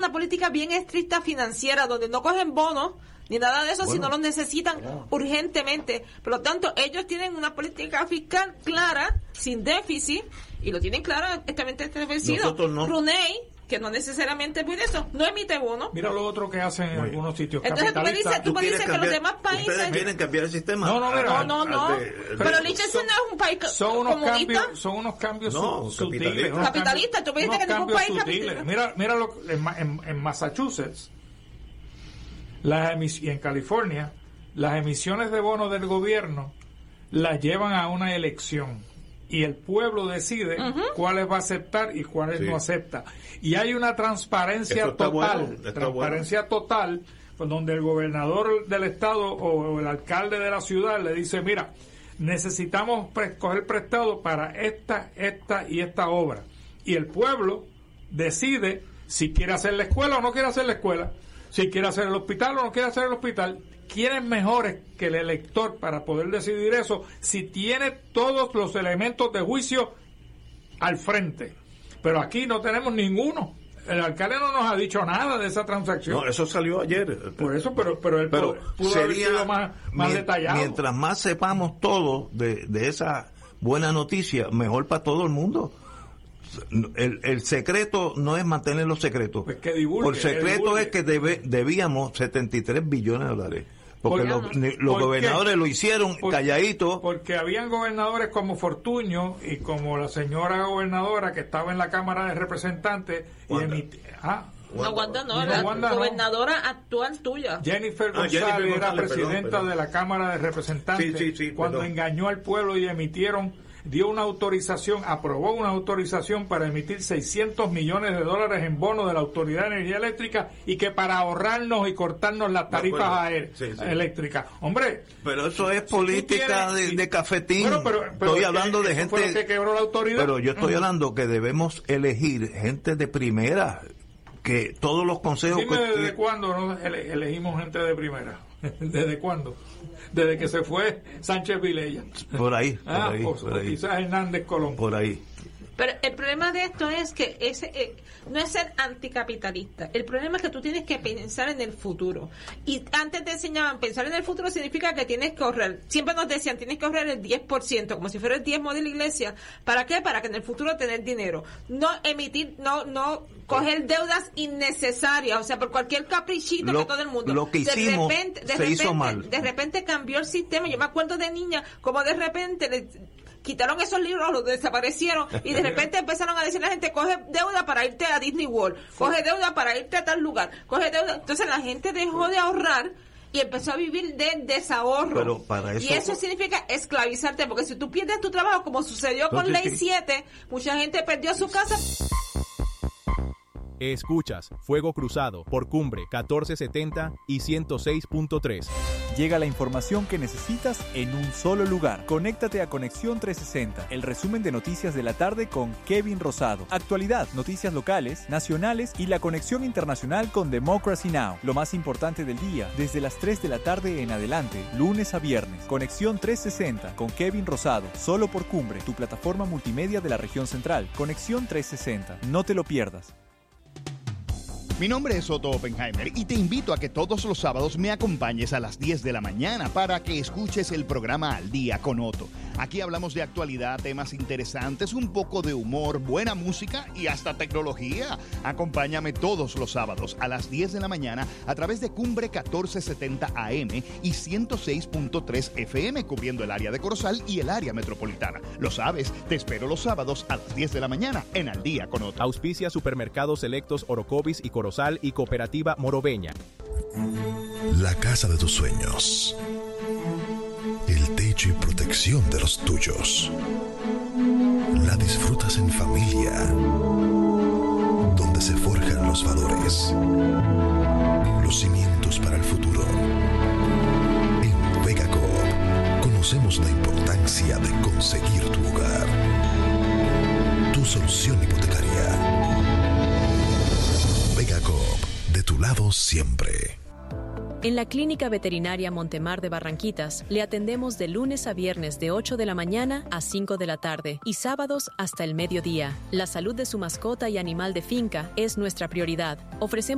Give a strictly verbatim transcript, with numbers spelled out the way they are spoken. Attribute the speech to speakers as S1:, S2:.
S1: una política bien estricta financiera, donde no cogen bonos ni nada de eso,
S2: bueno,
S1: si no los necesitan
S2: bueno.
S1: urgentemente. Por lo tanto, ellos tienen una política fiscal clara, sin déficit, y lo tienen claro, establecido.
S2: Nosotros no.
S1: Brunei, que no necesariamente puede eso, no emite bonos.
S3: Mira lo otro que hacen en
S2: Muy
S3: algunos sitios
S1: Entonces tú me dices, tú me dices que los demás países...
S2: Ustedes quieren cambiar el sistema.
S3: No, no, mira,
S1: no, no, no.
S2: De, de,
S1: pero
S2: de,
S1: Liechtenstein no es un país
S3: son unos
S1: comunista.
S3: cambios, son unos cambios
S2: No,
S3: su- sutiles.
S2: capitalista.
S3: unos
S1: Capitalista,
S3: cambios-
S1: tú me dices
S3: unos
S1: que ningún
S3: cambios
S1: país
S3: sutiles.
S1: capitalista.
S3: Mira, mira lo, en, Ma- en, en Massachusetts las emis- y en California, las emisiones de bonos del gobierno las llevan a una elección. Y el pueblo decide uh-huh. cuáles va a aceptar y cuáles sí. no acepta. Y hay una transparencia
S2: Eso está
S3: total,
S2: bueno, está
S3: transparencia
S2: bueno.
S3: total, pues donde el gobernador del estado o el alcalde de la ciudad le dice, mira, necesitamos pre- coger prestado para esta, esta y esta obra. Y el pueblo decide si quiere hacer la escuela o no quiere hacer la escuela, si quiere hacer el hospital o no quiere hacer el hospital. ¿Quiénes mejores que el elector para poder decidir eso si tiene todos los elementos de juicio al frente? Pero aquí no tenemos ninguno. El alcalde no nos ha dicho nada de esa transacción.
S2: No, eso salió ayer.
S3: Por eso, pero pero él
S2: pero
S3: pudo, pudo haber sido más, más
S2: mi,
S3: detallado.
S2: Mientras más sepamos todo de, de esa buena noticia, mejor para todo el mundo. El, el secreto no es mantener los secretos.
S3: Pues que divulgue,
S2: el secreto
S3: que divulgue.
S2: es que debe, debíamos setenta y tres billones de dólares. Porque
S3: ¿Por
S2: los,
S3: qué?
S2: los
S3: ¿Por
S2: gobernadores
S3: qué?
S2: lo hicieron
S3: Por,
S2: calladitos.
S3: Porque habían gobernadores como Fortuño y como la señora gobernadora que estaba en la Cámara de Representantes y emiti- ah,
S1: No, Wanda no,
S3: no,
S1: la
S3: Wanda no.
S1: gobernadora actual tuya.
S3: Jennifer
S2: Ah,
S3: González
S2: Jennifer
S3: era
S2: González,
S3: presidenta
S2: perdón, perdón.
S3: de la Cámara de Representantes
S2: Sí, sí, sí,
S3: cuando
S2: perdón.
S3: engañó al pueblo y emitieron, dio una autorización, aprobó una autorización para emitir seiscientos millones de dólares en bonos de la Autoridad de Energía Eléctrica y que para ahorrarnos y cortarnos las tarifas aéreas
S2: sí, sí.
S3: eléctricas. Hombre,
S2: Pero eso es política
S3: tienes,
S2: de,
S3: si,
S2: de cafetín.
S3: Bueno, pero, pero
S2: estoy
S3: es
S2: hablando
S3: que
S2: de
S3: eso
S2: gente.
S3: fue lo que quebró la autoridad.
S2: Pero yo estoy
S3: uh-huh.
S2: hablando que debemos elegir gente de primera. Que todos los consejos.
S3: Dime
S2: que,
S3: desde cuándo no ele- elegimos gente de primera. ¿Desde cuándo? Desde que se fue Sánchez Vilella.
S2: Por ahí, por
S3: ah,
S2: ahí,
S3: o,
S2: por
S3: o
S2: ahí.
S3: quizás Hernández Colón.
S2: Por ahí.
S1: Pero el problema de esto es que ese eh, no es ser anticapitalista. El problema es que tú tienes que pensar en el futuro. Y antes te enseñaban, pensar en el futuro significa que tienes que ahorrar. Siempre nos decían, tienes que ahorrar el diez por ciento, como si fuera el diezmo de la iglesia. ¿Para qué? Para que en el futuro tener dinero. No emitir, no no coger deudas innecesarias, o sea, por cualquier caprichito
S2: Lo,
S1: que todo el mundo.
S2: lo que
S1: de
S2: hicimos
S1: repente, de
S2: se
S1: repente,
S2: hizo mal.
S1: De repente cambió el sistema. Yo me acuerdo de niña, como de repente le quitaron esos libros, los desaparecieron y de repente empezaron a decir a la gente, coge deuda para irte a Disney World, coge deuda para irte a tal lugar, coge deuda. Entonces la gente dejó de ahorrar y empezó a vivir de desahorro.
S2: Pero para eso,
S1: y eso significa esclavizarte, porque si tú pierdes tu trabajo, como sucedió con
S2: Entonces,
S1: Ley siete, mucha gente perdió su casa.
S4: Escuchas Fuego Cruzado por Cumbre catorce setenta y ciento seis punto tres.
S5: Llega la información que necesitas en un solo lugar. Conéctate a Conexión trescientos sesenta, el resumen de noticias de la tarde con Kevin Rosado. Actualidad, noticias locales, nacionales y la conexión internacional con Democracy Now! Lo más importante del día, desde las tres de la tarde en adelante, lunes a viernes. Conexión trescientos sesenta con Kevin Rosado, solo por Cumbre, tu plataforma multimedia de la región central. Conexión trescientos sesenta, no te lo pierdas.
S6: Mi nombre es Otto Oppenheimer y te invito a que todos los sábados me acompañes a las diez de la mañana para que escuches el programa Al Día con Otto. Aquí hablamos de actualidad, temas interesantes, un poco de humor, buena música y hasta tecnología. Acompáñame todos los sábados a las diez de la mañana a través de Cumbre catorce setenta A M y ciento seis punto tres F M, cubriendo el área de Corozal y el área metropolitana. Lo sabes, te espero los sábados a las diez de la mañana en Al Día con Otto.
S4: Auspicia Supermercados Selectos Orocovis y Corozal y Cooperativa Moroveña.
S7: La casa de tus sueños. El techo y protección de los tuyos. La disfrutas en familia. Donde se forjan los valores. Los cimientos para el futuro. En Vega Coop conocemos la importancia de conseguir tu hogar. Tu solución hipotecaria. Vega Coop, de tu lado siempre.
S8: En la Clínica Veterinaria Montemar de Barranquitas le atendemos de lunes a viernes de ocho de la mañana a cinco de la tarde y sábados hasta el mediodía. La salud de su mascota y animal de finca es nuestra prioridad. Ofrecemos